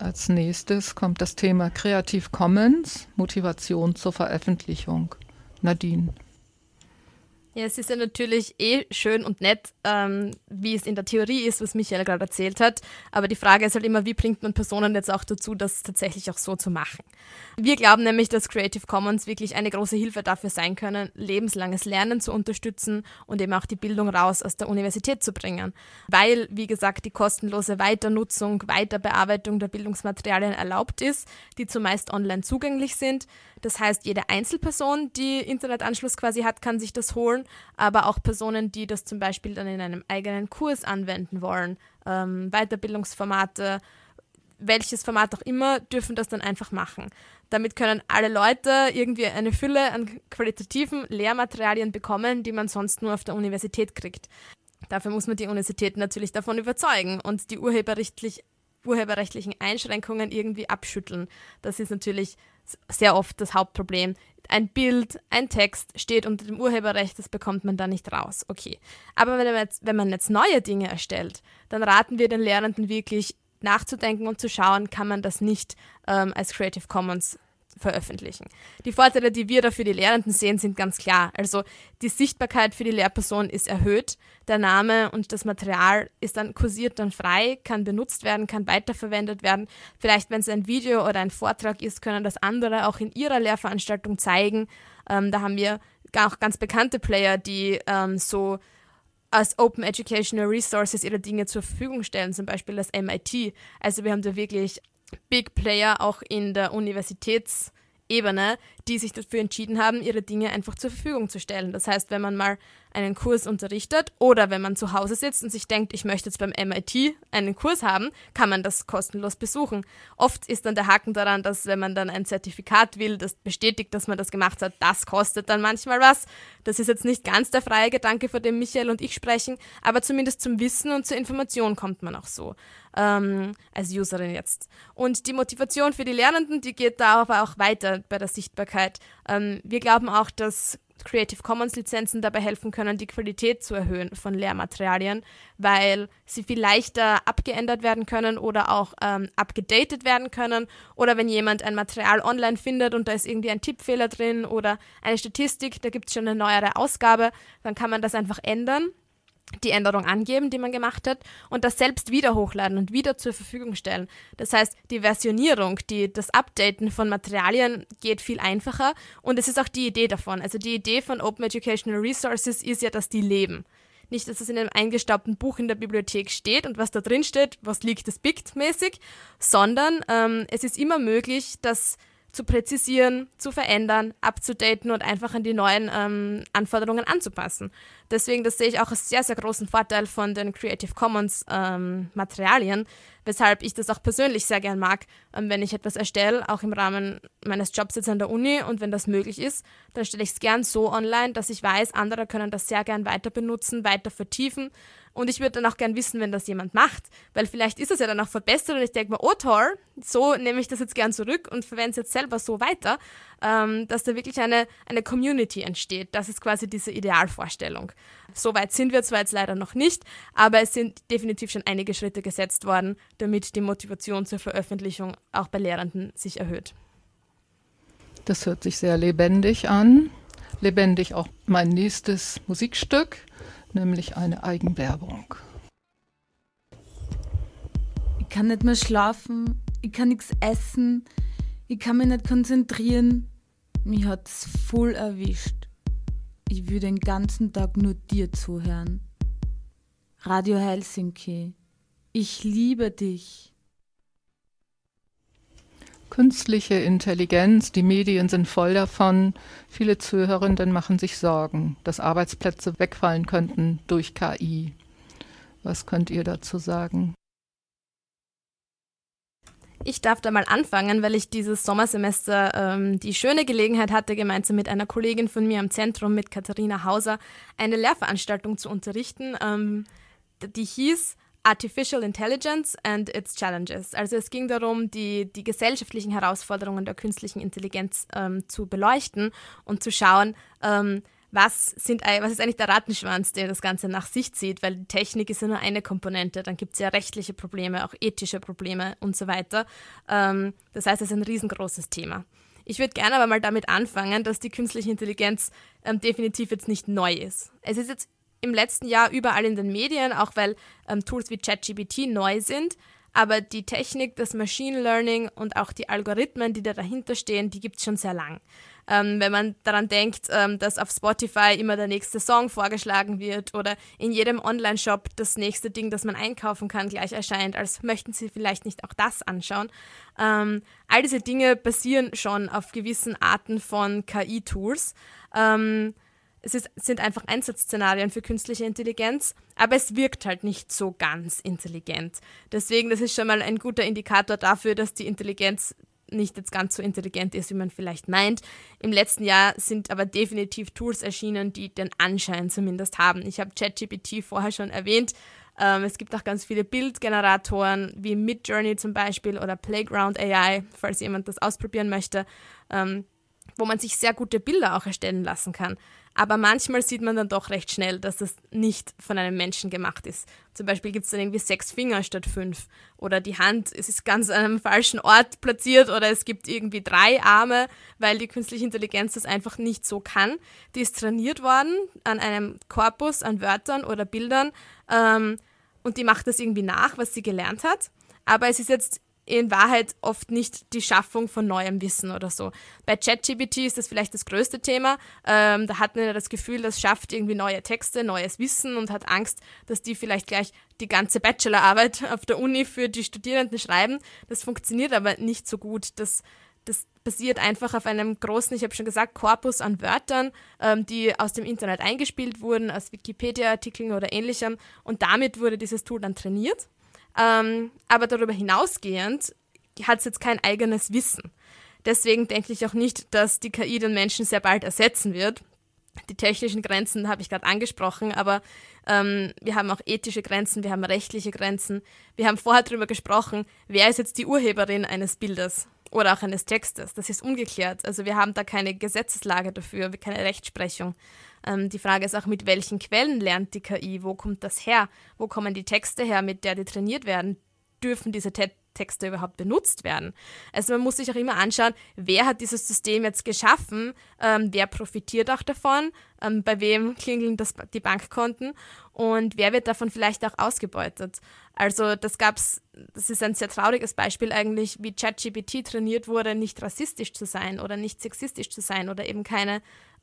Als nächstes kommt das Thema Creative Commons, Motivation zur Veröffentlichung. Nadine. Ja, es ist ja natürlich schön und nett, wie es in der Theorie ist, was Michael gerade erzählt hat. Aber die Frage ist halt immer, wie bringt man Personen jetzt auch dazu, das tatsächlich auch so zu machen? Wir glauben nämlich, dass Creative Commons wirklich eine große Hilfe dafür sein können, lebenslanges Lernen zu unterstützen und eben auch die Bildung raus aus der Universität zu bringen. Weil, wie gesagt, die kostenlose Weiternutzung, Weiterbearbeitung der Bildungsmaterialien erlaubt ist, die zumeist online zugänglich sind. Das heißt, jede Einzelperson, die Internetanschluss quasi hat, kann sich das holen, aber auch Personen, die das zum Beispiel dann in einem eigenen Kurs anwenden wollen, Weiterbildungsformate, welches Format auch immer, dürfen das dann einfach machen. Damit können alle Leute irgendwie eine Fülle an qualitativen Lehrmaterialien bekommen, die man sonst nur auf der Universität kriegt. Dafür muss man die Universität natürlich davon überzeugen und die urheberrechtlichen Einschränkungen irgendwie abschütteln. Das ist natürlich sehr oft das Hauptproblem. Ein Bild, ein Text steht unter dem Urheberrecht, das bekommt man da nicht raus. Okay. Aber wenn man jetzt neue Dinge erstellt, dann raten wir den Lehrenden wirklich nachzudenken und zu schauen, kann man das nicht als Creative Commons veröffentlichen. Die Vorteile, die wir da für die Lehrenden sehen, sind ganz klar. Also die Sichtbarkeit für die Lehrperson ist erhöht, der Name und das Material ist dann kursiert dann frei, kann benutzt werden, kann weiterverwendet werden. Vielleicht, wenn es ein Video oder ein Vortrag ist, können das andere auch in ihrer Lehrveranstaltung zeigen. Da haben wir auch ganz bekannte Player, die so als Open Educational Resources ihre Dinge zur Verfügung stellen, zum Beispiel das MIT. Also wir haben da wirklich Big Player auch in der Universitätsebene, die sich dafür entschieden haben, ihre Dinge einfach zur Verfügung zu stellen. Das heißt, wenn man mal einen Kurs unterrichtet oder wenn man zu Hause sitzt und sich denkt, ich möchte jetzt beim MIT einen Kurs haben, kann man das kostenlos besuchen. Oft ist dann der Haken daran, dass wenn man dann ein Zertifikat will, das bestätigt, dass man das gemacht hat, das kostet dann manchmal was. Das ist jetzt nicht ganz der freie Gedanke, von dem Michael und ich sprechen, aber zumindest zum Wissen und zur Information kommt man auch so. Als Userin jetzt. Und die Motivation für die Lernenden, die geht da aber auch weiter bei der Sichtbarkeit. Wir glauben auch, dass Creative Commons Lizenzen dabei helfen können, die Qualität zu erhöhen von Lehrmaterialien, weil sie viel leichter abgeändert werden können oder auch abgedatet werden können. Oder wenn jemand ein Material online findet und da ist irgendwie ein Tippfehler drin oder eine Statistik, da gibt es schon eine neuere Ausgabe, dann kann man das einfach ändern, die Änderung angeben, die man gemacht hat und das selbst wieder hochladen und wieder zur Verfügung stellen. Das heißt, die Versionierung, das Updaten von Materialien geht viel einfacher und es ist auch die Idee davon. Also die Idee von Open Educational Resources ist ja, dass die leben. Nicht, dass es in einem eingestaubten Buch in der Bibliothek steht und was da drin steht, was liegt, das biegt mäßig, sondern es ist immer möglich, das zu präzisieren, zu verändern, abzudaten und einfach an die neuen Anforderungen anzupassen. Deswegen, das sehe ich auch als sehr, sehr großen Vorteil von den Creative Commons Materialien, weshalb ich das auch persönlich sehr gern mag, wenn ich etwas erstelle, auch im Rahmen meines Jobs jetzt an der Uni und wenn das möglich ist, dann stelle ich es gern so online, dass ich weiß, andere können das sehr gern weiter benutzen, weiter vertiefen. Und ich würde dann auch gern wissen, wenn das jemand macht, weil vielleicht ist es ja dann auch verbessert und ich denke mir, oh toll, so nehme ich das jetzt gern zurück und verwende es jetzt selber so weiter, dass da wirklich eine Community entsteht. Das ist quasi diese Idealvorstellung. So weit sind wir zwar jetzt leider noch nicht, aber es sind definitiv schon einige Schritte gesetzt worden, damit die Motivation zur Veröffentlichung auch bei Lehrenden sich erhöht. Das hört sich sehr lebendig an. Lebendig auch mein nächstes Musikstück, nämlich eine Eigenwerbung. Ich kann nicht mehr schlafen, ich kann nichts essen, ich kann mich nicht konzentrieren. Mich hat's voll erwischt. Ich will den ganzen Tag nur dir zuhören. Radio Helsinki, ich liebe dich. Künstliche Intelligenz, die Medien sind voll davon. Viele Zuhörenden machen sich Sorgen, dass Arbeitsplätze wegfallen könnten durch KI. Was könnt ihr dazu sagen? Ich darf da mal anfangen, weil ich dieses Sommersemester die schöne Gelegenheit hatte, gemeinsam mit einer Kollegin von mir am Zentrum, mit Katharina Hauser, eine Lehrveranstaltung zu unterrichten, die hieß Artificial Intelligence and its Challenges. Also es ging darum, die gesellschaftlichen Herausforderungen der künstlichen Intelligenz zu beleuchten und zu schauen, was ist eigentlich der Rattenschwanz, der das Ganze nach sich zieht, weil die Technik ist ja nur eine Komponente, dann gibt es ja rechtliche Probleme, auch ethische Probleme und so weiter. Das heißt, es ist ein riesengroßes Thema. Ich würde gerne aber mal damit anfangen, dass die künstliche Intelligenz definitiv jetzt nicht neu ist. Es ist jetzt im letzten Jahr überall in den Medien, auch weil Tools wie ChatGPT neu sind, aber die Technik, das Machine Learning und auch die Algorithmen, die da dahinter stehen, die gibt es schon sehr lang. Wenn man daran denkt, dass auf Spotify immer der nächste Song vorgeschlagen wird oder in jedem Online-Shop das nächste Ding, das man einkaufen kann, gleich erscheint, als möchten Sie vielleicht nicht auch das anschauen. All diese Dinge basieren schon auf gewissen Arten von KI-Tools. Sind einfach Einsatzszenarien für künstliche Intelligenz, aber es wirkt halt nicht so ganz intelligent. Deswegen, das ist schon mal ein guter Indikator dafür, dass die Intelligenz nicht jetzt ganz so intelligent ist, wie man vielleicht meint. Im letzten Jahr sind aber definitiv Tools erschienen, die den Anschein zumindest haben. Ich habe ChatGPT vorher schon erwähnt. Es gibt auch ganz viele Bildgeneratoren, wie Midjourney zum Beispiel oder Playground AI, falls jemand das ausprobieren möchte, wo man sich sehr gute Bilder auch erstellen lassen kann. Aber manchmal sieht man dann doch recht schnell, dass das nicht von einem Menschen gemacht ist. Zum Beispiel gibt es dann irgendwie 6 Finger statt 5. Oder die Hand, es ist ganz an einem falschen Ort platziert oder es gibt irgendwie 3 Arme, weil die künstliche Intelligenz das einfach nicht so kann. Die ist trainiert worden an einem Korpus an Wörtern oder Bildern und die macht das irgendwie nach, was sie gelernt hat. Aber es ist jetzt in Wahrheit oft nicht die Schaffung von neuem Wissen oder so. Bei ChatGPT ist das vielleicht das größte Thema. Da hat man ja das Gefühl, das schafft irgendwie neue Texte, neues Wissen und hat Angst, dass die vielleicht gleich die ganze Bachelorarbeit auf der Uni für die Studierenden schreiben. Das funktioniert aber nicht so gut. Das basiert einfach auf einem großen, ich habe schon gesagt, Korpus an Wörtern, die aus dem Internet eingespielt wurden, aus Wikipedia-Artikeln oder ähnlichem. Und damit wurde dieses Tool dann trainiert. Aber darüber hinausgehend hat es jetzt kein eigenes Wissen. Deswegen denke ich auch nicht, dass die KI den Menschen sehr bald ersetzen wird. Die technischen Grenzen habe ich gerade angesprochen, aber wir haben auch ethische Grenzen, wir haben rechtliche Grenzen. Wir haben vorher darüber gesprochen, wer ist jetzt die Urheberin eines Bildes oder auch eines Textes. Das ist ungeklärt. Also wir haben da keine Gesetzeslage dafür, keine Rechtsprechung. Die Frage ist auch, mit welchen Quellen lernt die KI? Wo kommt das her? Wo kommen die Texte her, mit der die trainiert werden? Dürfen diese Texte überhaupt benutzt werden? Also man muss sich auch immer anschauen, wer hat dieses System jetzt geschaffen? Wer profitiert auch davon? Bei wem klingeln die Bankkonten? Und wer wird davon vielleicht auch ausgebeutet? Also das ist ein sehr trauriges Beispiel eigentlich, wie ChatGPT trainiert wurde, nicht rassistisch zu sein oder nicht sexistisch zu sein oder eben keine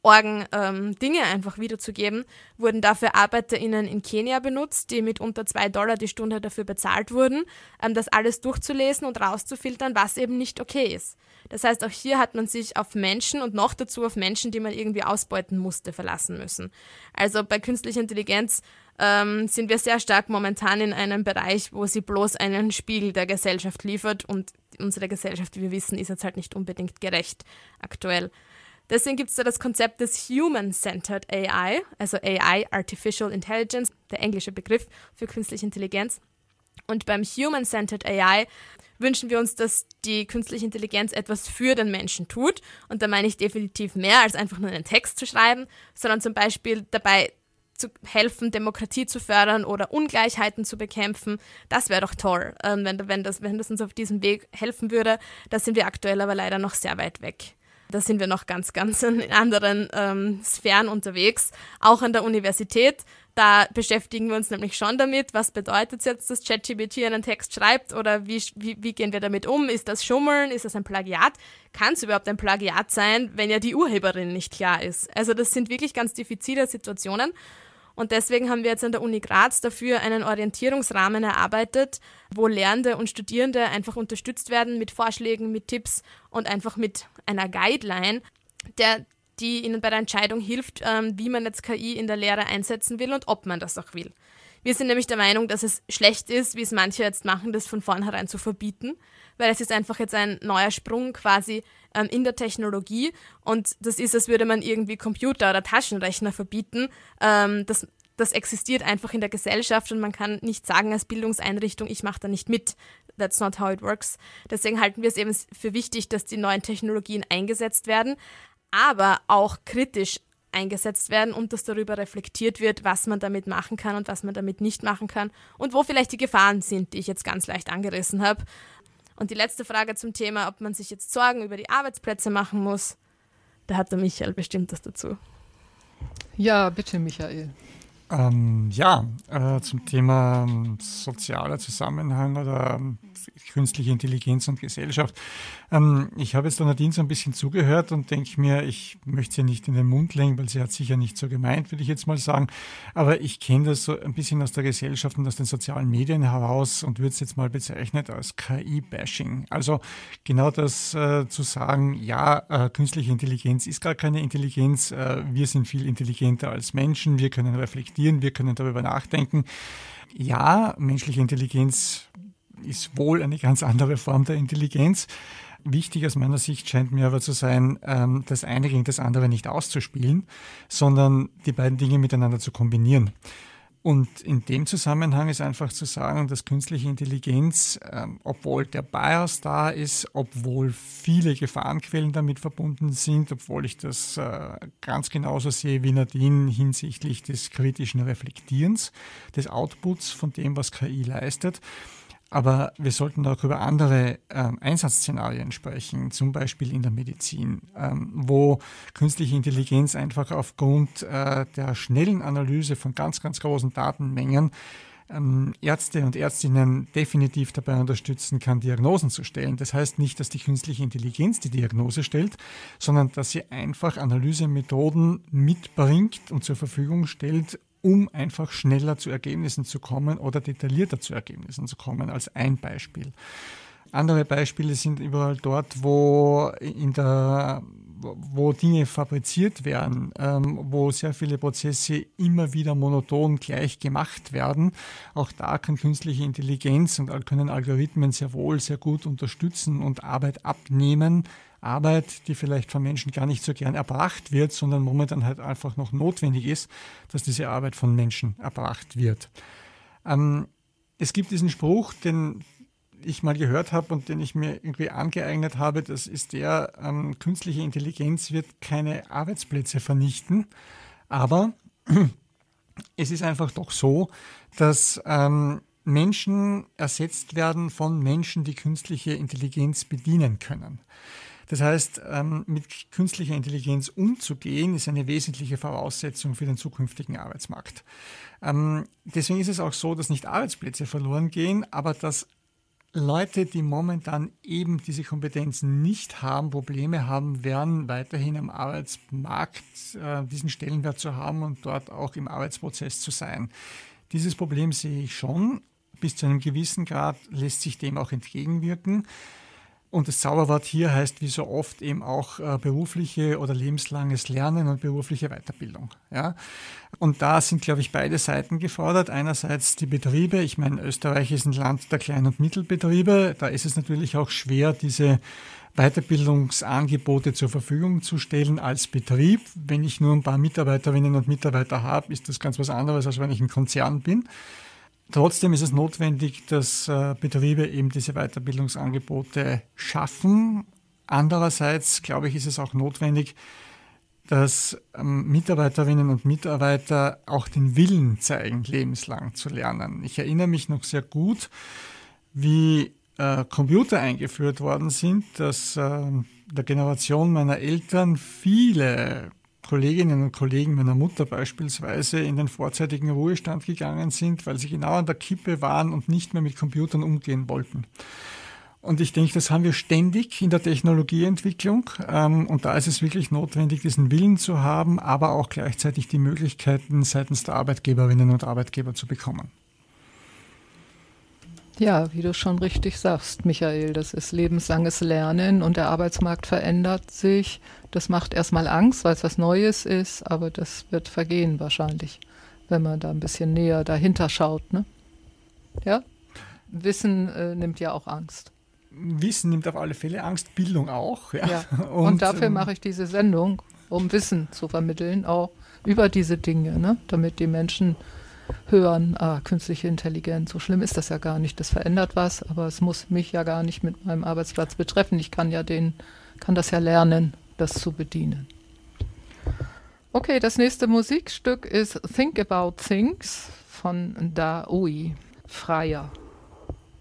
Dinge einfach wiederzugeben, wurden dafür ArbeiterInnen in Kenia benutzt, die mit unter $2 die Stunde dafür bezahlt wurden, das alles durchzulesen und rauszufiltern, was eben nicht okay ist. Das heißt, auch hier hat man sich auf Menschen und noch dazu auf Menschen, die man irgendwie ausbeuten musste, verlassen müssen. Also bei künstlicher Intelligenz sind wir sehr stark momentan in einem Bereich, wo sie bloß einen Spiegel der Gesellschaft liefert und unsere Gesellschaft, wie wir wissen, ist jetzt halt nicht unbedingt gerecht aktuell. Deswegen gibt es da das Konzept des Human-Centered AI, also AI, Artificial Intelligence, der englische Begriff für künstliche Intelligenz. Und beim Human-Centered AI wünschen wir uns, dass die künstliche Intelligenz etwas für den Menschen tut. Und da meine ich definitiv mehr als einfach nur einen Text zu schreiben, sondern zum Beispiel dabei zu helfen, Demokratie zu fördern oder Ungleichheiten zu bekämpfen. Das wäre doch toll, wenn das uns auf diesem Weg helfen würde. Da sind wir aktuell aber leider noch sehr weit weg. Da sind wir noch ganz, ganz in anderen Sphären unterwegs, auch an der Universität. Da beschäftigen wir uns nämlich schon damit, was bedeutet es jetzt, dass ChatGPT einen Text schreibt oder wie gehen wir damit um? Ist das Schummeln? Ist das ein Plagiat? Kann es überhaupt ein Plagiat sein, wenn ja die Urheberin nicht klar ist? Also das sind wirklich ganz diffizile Situationen. Und deswegen haben wir jetzt an der Uni Graz dafür einen Orientierungsrahmen erarbeitet, wo Lehrende und Studierende einfach unterstützt werden mit Vorschlägen, mit Tipps und einfach mit einer Guideline, die ihnen bei der Entscheidung hilft, wie man jetzt KI in der Lehre einsetzen will und ob man das auch will. Wir sind nämlich der Meinung, dass es schlecht ist, wie es manche jetzt machen, das von vornherein zu verbieten, weil es ist einfach jetzt ein neuer Sprung quasi in der Technologie und das ist, als würde man irgendwie Computer oder Taschenrechner verbieten. Das existiert einfach in der Gesellschaft und man kann nicht sagen als Bildungseinrichtung, ich mache da nicht mit. That's not how it works. Deswegen halten wir es eben für wichtig, dass die neuen Technologien eingesetzt werden, aber auch kritisch eingesetzt werden und dass darüber reflektiert wird, was man damit machen kann und was man damit nicht machen kann und wo vielleicht die Gefahren sind, die ich jetzt ganz leicht angerissen habe. Und die letzte Frage zum Thema, ob man sich jetzt Sorgen über die Arbeitsplätze machen muss, da hat der Michael bestimmt was dazu. Ja, bitte, Michael. Zum Thema sozialer Zusammenhang oder künstliche Intelligenz und Gesellschaft. Ich habe jetzt der Nadine so ein bisschen zugehört und denke mir, ich möchte sie nicht in den Mund legen, weil sie hat sicher nicht so gemeint, würde ich jetzt mal sagen. Aber ich kenne das so ein bisschen aus der Gesellschaft und aus den sozialen Medien heraus und würde es jetzt mal bezeichnet als KI-Bashing. Also genau das zu sagen, künstliche Intelligenz ist gar keine Intelligenz, wir sind viel intelligenter als Menschen, wir können reflektieren, wir können darüber nachdenken. Ja, menschliche Intelligenz ist wohl eine ganz andere Form der Intelligenz. Wichtig aus meiner Sicht scheint mir aber zu sein, das eine gegen das andere nicht auszuspielen, sondern die beiden Dinge miteinander zu kombinieren. Und in dem Zusammenhang ist einfach zu sagen, dass künstliche Intelligenz, obwohl der Bias da ist, obwohl viele Gefahrenquellen damit verbunden sind, obwohl ich das ganz genauso sehe wie Nadine hinsichtlich des kritischen Reflektierens, des Outputs von dem, was KI leistet. Aber wir sollten auch über andere Einsatzszenarien sprechen, zum Beispiel in der Medizin, wo künstliche Intelligenz einfach aufgrund der schnellen Analyse von ganz, ganz großen Datenmengen Ärzte und Ärztinnen definitiv dabei unterstützen kann, Diagnosen zu stellen. Das heißt nicht, dass die künstliche Intelligenz die Diagnose stellt, sondern dass sie einfach Analysemethoden mitbringt und zur Verfügung stellt, um einfach schneller zu Ergebnissen zu kommen oder detaillierter zu Ergebnissen zu kommen, als ein Beispiel. Andere Beispiele sind überall dort, wo Dinge fabriziert werden, wo sehr viele Prozesse immer wieder monoton gleich gemacht werden. Auch da kann künstliche Intelligenz und können Algorithmen sehr wohl sehr gut unterstützen und Arbeit abnehmen. Arbeit, die vielleicht von Menschen gar nicht so gern erbracht wird, sondern momentan halt einfach noch notwendig ist, dass diese Arbeit von Menschen erbracht wird. Es gibt diesen Spruch, den ich mal gehört habe und den ich mir irgendwie angeeignet habe, das ist der, künstliche Intelligenz wird keine Arbeitsplätze vernichten, aber es ist einfach doch so, dass Menschen ersetzt werden von Menschen, die künstliche Intelligenz bedienen können. Das heißt, mit künstlicher Intelligenz umzugehen, ist eine wesentliche Voraussetzung für den zukünftigen Arbeitsmarkt. Deswegen ist es auch so, dass nicht Arbeitsplätze verloren gehen, aber dass Leute, die momentan eben diese Kompetenzen nicht haben, Probleme haben werden, weiterhin am Arbeitsmarkt diesen Stellenwert zu haben und dort auch im Arbeitsprozess zu sein. Dieses Problem sehe ich schon. Bis zu einem gewissen Grad lässt sich dem auch entgegenwirken. Und das Zauberwort hier heißt wie so oft eben auch berufliche oder lebenslanges Lernen und berufliche Weiterbildung. Ja? Und da sind, glaube ich, beide Seiten gefordert. Einerseits die Betriebe. Ich meine, Österreich ist ein Land der Klein- und Mittelbetriebe. Da ist es natürlich auch schwer, diese Weiterbildungsangebote zur Verfügung zu stellen als Betrieb. Wenn ich nur ein paar Mitarbeiterinnen und Mitarbeiter habe, ist das ganz was anderes, als wenn ich ein Konzern bin. Trotzdem ist es notwendig, dass Betriebe eben diese Weiterbildungsangebote schaffen. Andererseits, glaube ich, ist es auch notwendig, dass Mitarbeiterinnen und Mitarbeiter auch den Willen zeigen, lebenslang zu lernen. Ich erinnere mich noch sehr gut, wie Computer eingeführt worden sind, dass der Generation meiner Eltern viele Kolleginnen und Kollegen meiner Mutter beispielsweise in den vorzeitigen Ruhestand gegangen sind, weil sie genau an der Kippe waren und nicht mehr mit Computern umgehen wollten. Und ich denke, das haben wir ständig in der Technologieentwicklung. Und da ist es wirklich notwendig, diesen Willen zu haben, aber auch gleichzeitig die Möglichkeiten seitens der Arbeitgeberinnen und Arbeitgeber zu bekommen. Ja, wie du schon richtig sagst, Michael, das ist lebenslanges Lernen und der Arbeitsmarkt verändert sich. Das macht erstmal Angst, weil es was Neues ist, aber das wird vergehen wahrscheinlich, wenn man da ein bisschen näher dahinter schaut. Ne? Ja? Wissen nimmt ja auch Angst. Wissen nimmt auf alle Fälle Angst, Bildung auch. Ja. Ja. Und dafür mache ich diese Sendung, um Wissen zu vermitteln, auch über diese Dinge, ne? Damit die Menschen hören, künstliche Intelligenz, so schlimm ist das ja gar nicht, das verändert was, aber es muss mich ja gar nicht mit meinem Arbeitsplatz betreffen. Ich kann das ja lernen, das zu bedienen. Okay, das nächste Musikstück ist Think About Things von Daoi. Freier.